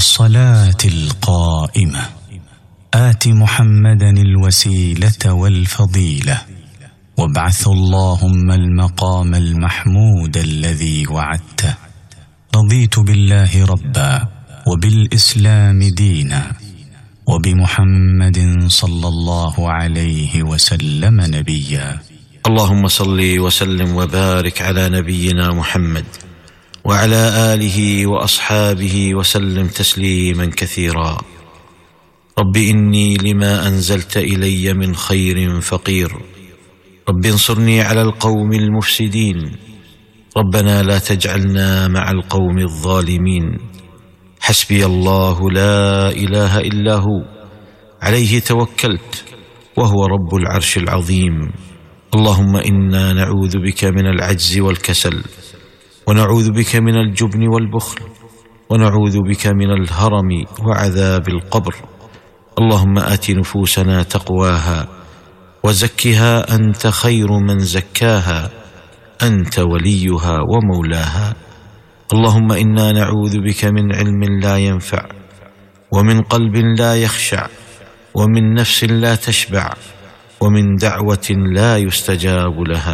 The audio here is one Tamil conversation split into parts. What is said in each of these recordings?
والصلاة القائمة آت محمدا الوسيلة والفضيلة وابعث اللهم المقام المحمود الذي وعدته رضيت بالله ربا وبالإسلام دينا وبمحمد صلى الله عليه وسلم نبيا. اللهم صل وسلم وبارك على نبينا محمد وعلى آله وأصحابه وسلم تسليما كثيرا. رب إني لما أنزلت إلي من خير فقير، رب انصرني على القوم المفسدين، ربنا لا تجعلنا مع القوم الظالمين. حسبي الله لا إله إلا هو عليه توكلت وهو رب العرش العظيم. اللهم إنا نعوذ بك من العجز والكسل، ونعوذ بك من الجبن والبخل، ونعوذ بك من الهرم وعذاب القبر. اللهم آت نفوسنا تقواها وزكها أنت خير من زكاها، أنت وليها ومولاها. اللهم إنا نعوذ بك من علم لا ينفع، ومن قلب لا يخشع، ومن نفس لا تشبع، ومن دعوة لا يستجاب لها.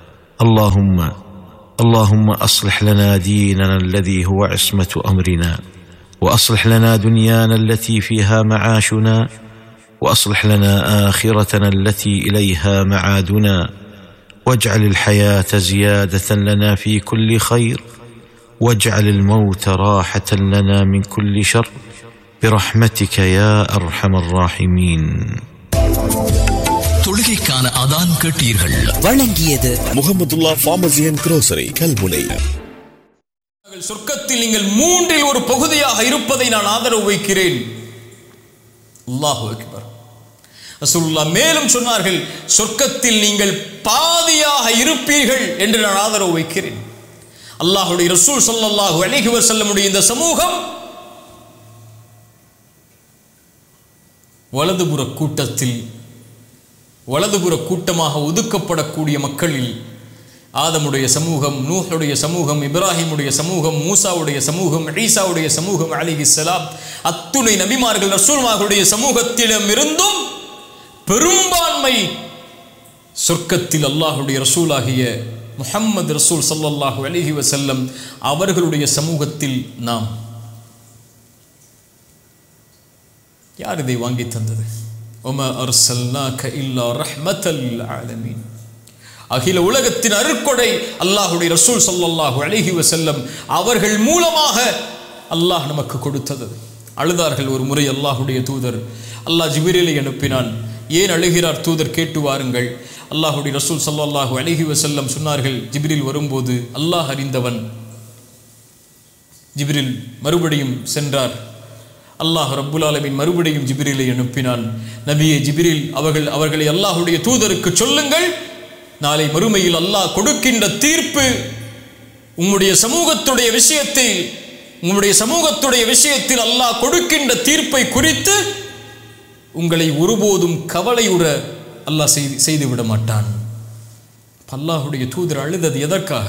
اللهم أصلح لنا ديننا الذي هو عصمة أمرنا، وأصلح لنا دنيانا التي فيها معاشنا، وأصلح لنا آخرتنا التي إليها معادنا، واجعل الحياة زيادة لنا في كل خير، واجعل الموت راحة لنا من كل شر برحمتك يا أرحم الراحمين. தொழுகைக்கான அதான் கேட்டீர்கள். வழங்கியது முஹம்மதுல்லா ஃபார்மசி அண்ட் கிரோசரி கல்முனை. சொர்க்கத்தில் நீங்கள் மூன்றில் ஒரு பகுதியாக இருப்பதை நான் ஆதரவு வைக்கிறேன். அல்லாஹு அக்பர். ரசூலுல்லாஹ் மேலும் சொன்னார்கள், சொர்க்கத்தில் நீங்கள் பாதியாக இருப்பீர்கள் என்று நான் ஆதரவு வைக்கிறேன். அல்லாஹ்வுடைய ரசூல் ஸல்லல்லாஹு அலைஹி வஸல்லமுடைய இந்த சமூகம் வலதுபுற கூட்டமாக ஒதுக்கப்படக்கூடிய மக்களில் ஆதமுடைய சமூகம், நூஹுடைய சமூகம், இப்ராஹிமுடைய சமூகம், மூசாவுடைய சமூகம், ஈசாவுடைய சமூகம் அலைஹிஸ்ஸலாம், அத்துணை நபிமார்கள் ரசூல்மார்களுடைய சமூகத்திடமிருந்தும் பெரும்பான்மை சொர்க்கத்தில் அல்லாஹ்வுடைய ரசூலாகிய முஹம்மது ரசூல் ஸல்லல்லாஹு அலைஹி வஸல்லம் அவர்களுடைய சமூகத்தில் நாம். யார் இதை வாங்கி தந்தது? வமா அர்ஸல்னாக இல்லா ரஹ்மத்தல் லில் ஆலமீன். அகில உலகத்தின் அருட்கொடை அல்லாஹ்வுடைய ரசூல் ஸல்லல்லாஹு அலைஹி வஸல்லம் அவர்கள் மூலமாக அல்லாஹ் நமக்கு கொடுத்தது. அழுதார்கள் ஒரு முறை அல்லாஹ்வுடைய தூதர். அல்லாஹ் ஜிப்ரீலை அனுப்பினான். ஏன் அழுகிறார் தூதர், கேட்டு வாருங்கள். அல்லாஹ்வுடைய ரசூல் ஸல்லல்லாஹு அலைஹி வஸல்லம் சொன்னார்கள், ஜிப்ரீல் வரும்போது அல்லாஹ் அறிந்தவன். ஜிப்ரீல் மறுபடியும் சென்றார். அல்லாஹ் ரப்புல் ஆலமீன் மறுபடியும் ஜிப்ரீலை அனுப்பினான். நபியே ஜிப்ரீல், அவர்களை அல்லாஹ்வுடைய தூதருக்கு சொல்லுங்கள், நாளை மறுமையில் அல்லாஹ் கொடுக்கின்ற தீர்ப்பு உம்முடைய சமூகத்துடைய விஷயத்தில் அல்லாஹ் கொடுக்கின்ற தீர்ப்பை குறித்து உங்களை ஒருபோதும் கவலையுற அல்லாஹ் செய்து விட மாட்டான். அல்லாஹ்வுடைய தூதர் அழுதது எதற்காக?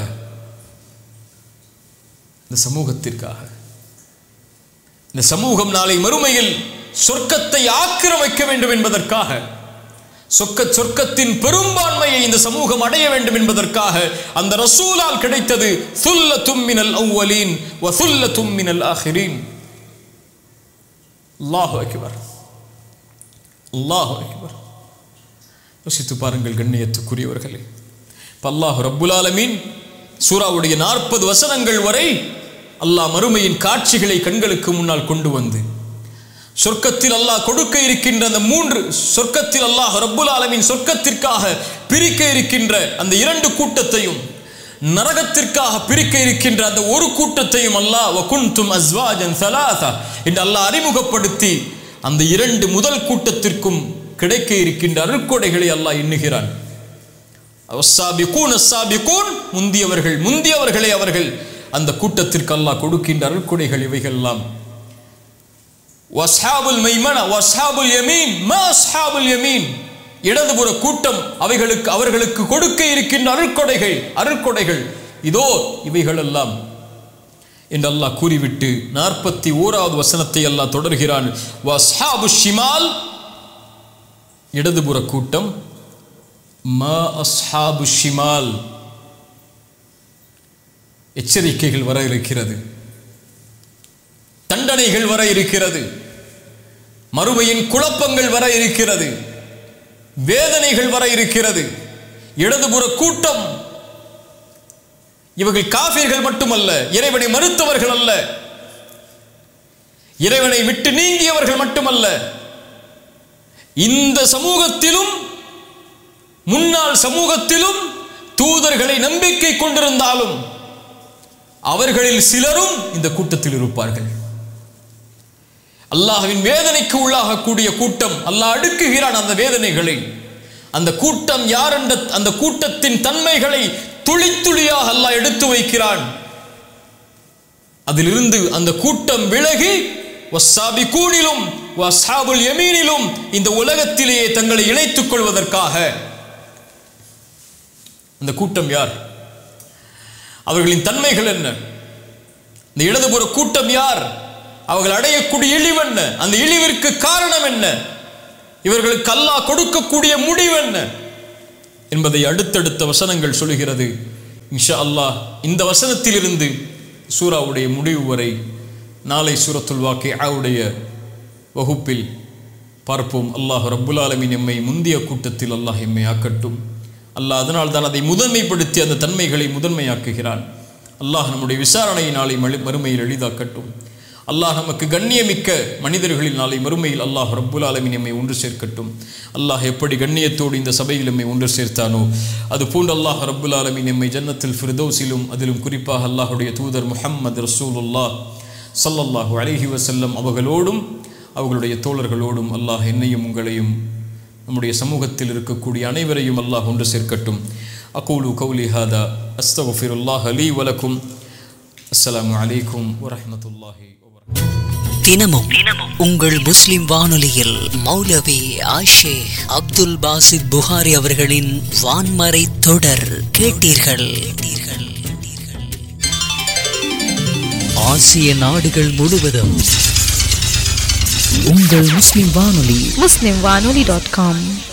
இந்த சமூகத்திற்காக. இந்த சமூகம் நாளை மறுமையில் சொர்க்கத்தை ஆக்கிரமிக்க வேண்டும் என்பதற்காக, சொர்க்கத்தின் பெரும்பான்மையை இந்த சமூகம் அடைய வேண்டும் என்பதற்காக அந்த ரசூலால் கிடைத்தது சுல்லத்தும் மினல் அவ்வலீன் வ சுல்லத்தும் மினல் ஆகிரீன். அல்லாஹு அக்பர், அல்லாஹு அக்பர். யோசித்து பாருங்கள் கண்ணியத்துக்குரியவர்களே. அல்லாஹ் ரப்புல் ஆலமீன் சூராவுடைய 40 வசனங்கள் வரை அல்லாஹ் மறுமையின் காட்சிகளை கண்களுக்கு முன்னால் கொண்டு வந்து, சொர்க்கத்தில் அல்லாஹ் கொடுக்க இருக்கின்ற அந்த 3 சொர்க்கத்தில் அல்லாஹ் ரப்புல் ஆலமீன் சொர்க்கத்திற்காக பிரிக்க இருக்கின்ற அந்த 2 கூட்டத்தையும், நரகத்திற்காக பிரிக்க இருக்கின்ற அந்த ஒரு கூட்டத்தையும் அல்லாஹ் வகுந்தும் அஸ்வாஜன் ஸலாஸா என்று அல்லாஹ் அறிமுகப்படுத்தி அந்த 2 முதல் கூட்டத்திற்கும் கிடைக்க இருக்கின்ற அருட்கொடைகளை அல்லாஹ் எண்ணுகிறான். முந்தியவர்களே அவர்கள் அந்த கூட்டத்திற்கு அல்லாஹ் கொடுக்கின்ற அருட்கொடைகள் இவைகள் எல்லாம். வஸ்ஹாபுல் மைமனா வஸ்ஹாபுல் யமீன் மா அஸ்ஹாபுல் யமீன், இடதுபுற கூட்டம் அவர்களுக்கு கொடுக்க இருக்கின்ற அருட்கொடைகள் இதோ இவைகள் எல்லாம். என்று அல்லாஹ் கூறிவிட்டு 41வது வசனத்தை அல்லாஹ் தொடர்கிறான். வஸ்ஹாபு ஷிமால், இடதுபுற கூட்டம். மா அஸ்ஹாபு ஷிமால், எச்சரிக்கைகள் வர இருக்கிறது, தண்டனைகள் வர இருக்கிறது, மறுமையின் குழப்பங்கள் வர இருக்கிறது, வேதனைகள் வர இருக்கிறது. இடதுபுற கூட்டம் இவர்கள் காஃபிர்கள் மட்டுமல்ல, இறைவனை மறுத்தவர்கள் அல்ல, இறைவனை விட்டு நீங்கியவர்கள் மட்டுமல்ல, இந்த சமூகத்திலும் முன்னாள் சமூகத்திலும் தூதர்களை நம்பிக்கை கொண்டிருந்தாலும் அவர்களில் சிலரும் இந்த கூட்டத்தில் இருப்பார்கள். அல்லாஹ்வின் வேதனைக்கு உள்ளாகக்கூடிய கூட்டம். அல்லாஹ் அடுக்குகிறான் அந்த வேதனைகளை. அந்த கூட்டம் யார் என்ற அந்த கூட்டத்தின் தன்மைகளை துளி துளியாக அல்லாஹ் எடுத்து வைக்கிறான். அதிலிருந்து அந்த கூட்டம் விலகி வஸ்ஸாபிகூனிலும் வஸ்ஹாபுல் யமீனிலும் இந்த உலகத்திலேயே தங்களை இணைத்துக் கொள்வதற்காக. அந்த கூட்டம் யார்? அவர்களின் தன்மைகள் என்ன? இந்த இடதுபுற கூட்டம் யார்? அவர்கள் அடையக்கூடிய இழிவு என்ன? அந்த இழிவிற்கு காரணம் என்ன? இவர்களுக்கு அல்லாஹ் கொடுக்கக்கூடிய முடிவு என்ன என்பதை அடுத்தடுத்த வசனங்கள் சொல்கிறது. இன்ஷா அல்லாஹ் இந்த வசனத்திலிருந்து சூராவுடைய முடிவு வரை நாளை சூரத்துல் வாக்கிஆவுடைய வகுப்பில் பார்ப்போம். அல்லாஹ் ரப்புல் ஆலமீன் எம்மை முந்திய கூட்டத்தில் அல்லாஹ் எம்மை ஆக்கட்டும். அல்லாஹ் அதனால் தான் அதை முதன்மைப்படுத்தி அந்த தன்மைகளை முதன்மையாக்குகிறான். அல்லாஹ் நம்முடைய விசாரணையை நாளை மறுமையில் எளிதாக்கட்டும். அல்லாஹ் நமக்கு கண்ணியமிக்க மனிதர்களில் நாளை மறுமையில் அல்லாஹ் ரப்புல் ஆலமீன் எம்மை ஒன்று சேர்க்கட்டும். அல்லாஹ் எப்படி கண்ணியத்தோடு இந்த சபையில் எம்மை ஒன்று சேர்த்தானோ அதுபோன்று அல்லாஹ் ரப்புல் ஆலமீன் எம்மை ஜன்னத்துல் ஃபிர்தௌஸிலும் அதிலும் குறிப்பாக அல்லாஹுடைய தூதர் முஹம்மது ரசூலுல்லாஹ் ஸல்லல்லாஹு அலைஹி வஸல்லம் அவர்களோடும் அவர்களுடைய தோழர்களோடும் அல்லாஹ் என்னையும் உங்களையும் நம்முடைய சமூகத்தில் இருக்கக்கூடிய அனைவரையும் அல்லாஹ் ஒன்று சேர்க்கட்டும். அகூலு கௌலி ஹாதா அஸ்தக்ஃபிருல்லாஹ் லீ வலக்கும். அஸ்ஸலாமு அலைக்கும் வரஹ்மத்துல்லாஹி வபரகாத்துஹு. தினமும் உங்கள் முஸ்லிம் வானொலியில் மௌலவி ஆஷேக் அப்துல் பாசித் புகாரி அவர்களின் வான்மறை தொடர் கேட்டீர்கள். ஆசிய நாடுகள் முழுவதும் உங்கள் முஸ்லிம் வானொலி muslimwanoli.com